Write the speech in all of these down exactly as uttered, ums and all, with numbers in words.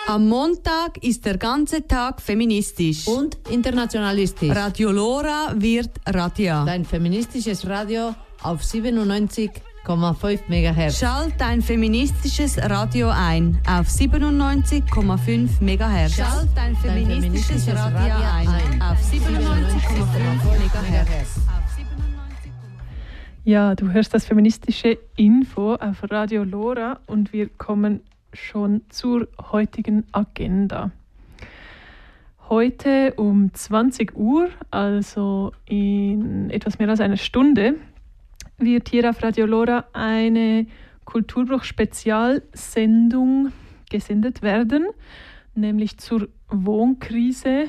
Am Montag ist der ganze Tag feministisch. Und internationalistisch. Radio Lora wird Radia. Dein feministisches Radio auf siebenundneunzig Komma fünf Megahertz. Schalt dein feministisches Radio ein auf siebenundneunzig Komma fünf Megahertz. Schalt dein feministisches, dein feministisches Radio, Radio ein, ein auf siebenundneunzig Komma fünf Megahertz. Ja, du hörst das feministische Info auf Radio Lora und wir kommen schon zur heutigen Agenda. Heute um zwanzig Uhr, also in etwas mehr als einer Stunde, wird hier auf Radio Lora eine Kulturbruch-Spezialsendung gesendet werden, nämlich zur Wohnkrise.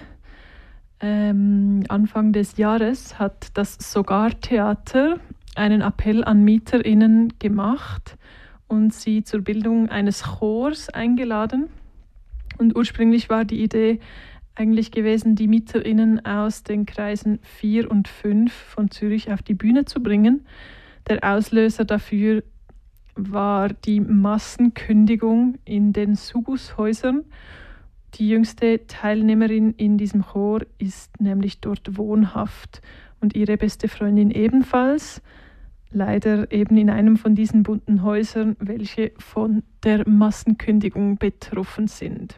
Ähm, Anfang des Jahres hat das Sogar-Theater einen Appell an MieterInnen gemacht und sie zur Bildung eines Chors eingeladen. Und ursprünglich war die Idee eigentlich gewesen, die MieterInnen aus den Kreisen vier und fünf von Zürich auf die Bühne zu bringen. Der Auslöser dafür war die Massenkündigung in den Subushäusern. Die jüngste Teilnehmerin in diesem Chor ist nämlich dort wohnhaft und ihre beste Freundin ebenfalls. Leider eben in einem von diesen bunten Häusern, welche von der Massenkündigung betroffen sind.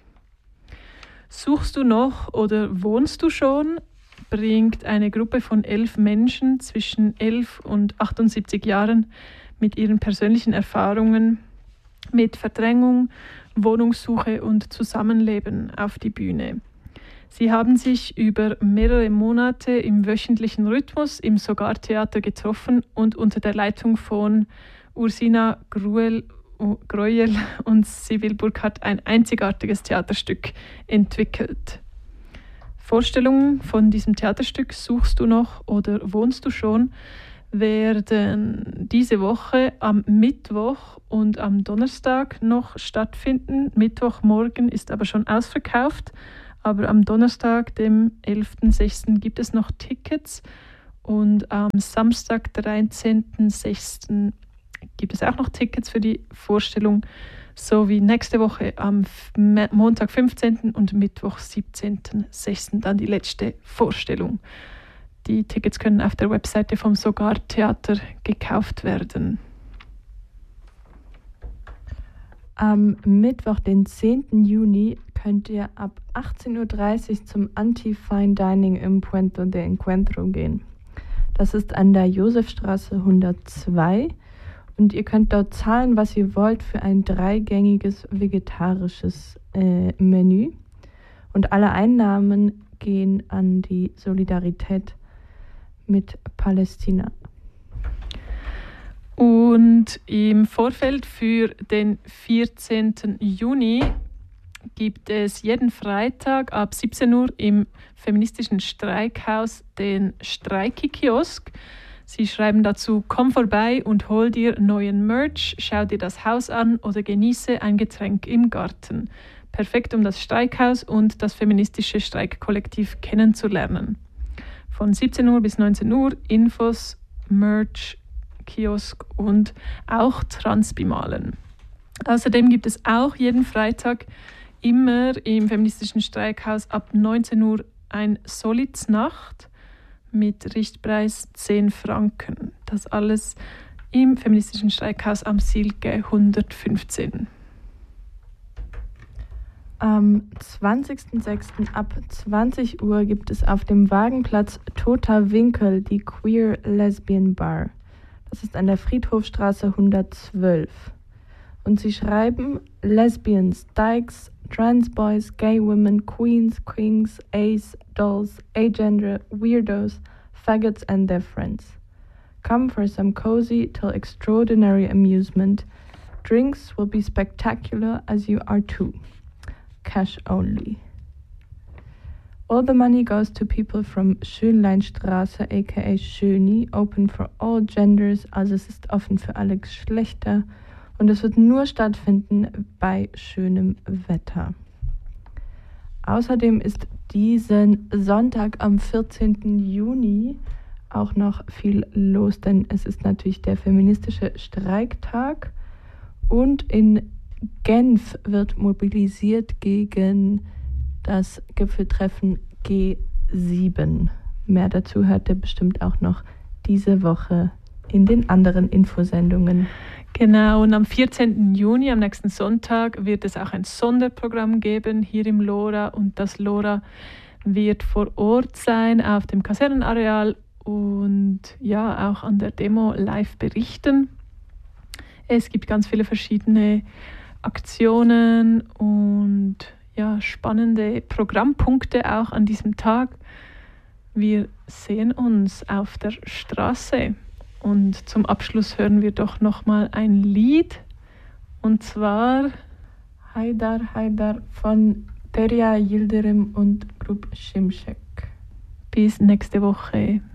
Suchst du noch oder wohnst du schon? Bringt eine Gruppe von elf Menschen zwischen elf und achtundsiebzig Jahren mit ihren persönlichen Erfahrungen mit Verdrängung, Wohnungssuche und Zusammenleben auf die Bühne. Sie haben sich über mehrere Monate im wöchentlichen Rhythmus im Sogar-Theater getroffen und unter der Leitung von Ursina Gruel, Greuel und Sibyl Burkhardt ein einzigartiges Theaterstück entwickelt. Vorstellungen von diesem Theaterstück Suchst du noch oder wohnst du schon werden diese Woche am Mittwoch und am Donnerstag noch stattfinden. Mittwochmorgen ist aber schon ausverkauft. Aber am Donnerstag, dem elften sechsten gibt es noch Tickets und am Samstag, dreizehnten sechsten gibt es auch noch Tickets für die Vorstellung, sowie nächste Woche am Montag, fünfzehnten und Mittwoch, siebzehnten sechsten dann die letzte Vorstellung. Die Tickets können auf der Webseite vom Sogar-Theater gekauft werden. Am Mittwoch, den zehnten Juni, könnt ihr ab achtzehn Uhr dreißig zum Anti-Fine Dining im Puente de Encuentro gehen. Das ist an der Josefstraße hundertzwei und ihr könnt dort zahlen, was ihr wollt, für ein dreigängiges vegetarisches äh, Menü. Und alle Einnahmen gehen an die Solidarität mit Palästina. Und im Vorfeld für den vierzehnten Juni gibt es jeden Freitag ab siebzehn Uhr im feministischen Streikhaus den Streiki-Kiosk. Sie schreiben dazu: Komm vorbei und hol dir neuen Merch, schau dir das Haus an oder genieße ein Getränk im Garten. Perfekt, um das Streikhaus und das feministische Streikkollektiv kennenzulernen. Von siebzehn Uhr bis neunzehn Uhr Infos, Merch, Kiosk und auch Transbimalen. Außerdem gibt es auch jeden Freitag immer im feministischen Streikhaus ab neunzehn Uhr ein Solidsnacht mit Richtpreis zehn Franken. Das alles im feministischen Streikhaus am Silke hundertfünfzehn. Am zwanzigsten sechsten ab zwanzig Uhr gibt es auf dem Wagenplatz Toter Winkel die Queer Lesbian Bar. Das ist an der Friedhofstraße hundertzwölf. Und sie schreiben Lesbians, Dykes, Transboys, Gay Women, Queens, Kings, Ace, Dolls, Agender, Weirdos, Faggots and their friends. Come for some cozy till extraordinary amusement. Drinks will be spectacular as you are too. Cash only. All the money goes to people from Schönleinstraße, aka Schöni, open for all genders, also es ist offen für alle Geschlechter und es wird nur stattfinden bei schönem Wetter. Außerdem ist diesen Sonntag am vierzehnten Juni auch noch viel los, denn es ist natürlich der feministische Streiktag und in Genf wird mobilisiert gegen das Gipfeltreffen G sieben. Mehr dazu hört ihr bestimmt auch noch diese Woche in den anderen Infosendungen. Genau, und am vierzehnten Juni, am nächsten Sonntag, wird es auch ein Sonderprogramm geben hier im LoRa. Und das LoRa wird vor Ort sein auf dem Kasernenareal und ja, auch an der Demo live berichten. Es gibt ganz viele verschiedene Aktionen und ja, spannende Programmpunkte auch an diesem Tag. Wir sehen uns auf der Straße. Und zum Abschluss hören wir doch nochmal ein Lied. Und zwar Haydar Haydar von Derya Yildirim und Grup Şimşek. Bis nächste Woche.